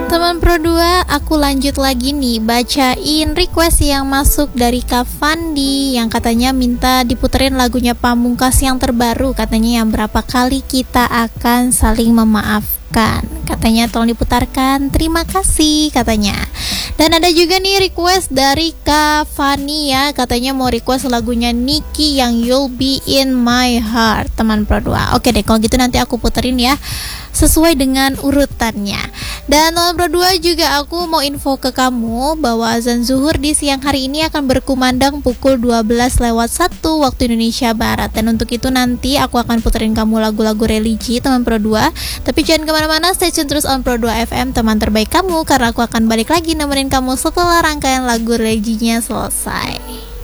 Teman Pro 2, aku lanjut lagi nih bacain request yang masuk dari Kak Fandi yang katanya minta diputerin lagunya Pamungkas yang terbaru, katanya yang berapa kali kita akan saling memaafkan. Katanya tolong diputarkan, terima kasih katanya. Dan ada juga nih request dari Kak Fani ya, katanya mau request lagunya Niki yang You'll Be In My Heart, teman Pro 2. Oke deh, kalau gitu nanti aku puterin ya sesuai dengan urutannya. Dan teman Pro 2 juga aku mau info ke kamu bahwa azan zuhur di siang hari ini akan berkumandang pukul 12:01 waktu Indonesia Barat. Dan untuk itu nanti aku akan puterin kamu lagu-lagu religi teman Pro 2. Tapi jangan kemana-mana, stay tune terus on Pro 2 FM, teman terbaik kamu, karena aku akan balik lagi nemenin kamu setelah rangkaian lagu religinya selesai.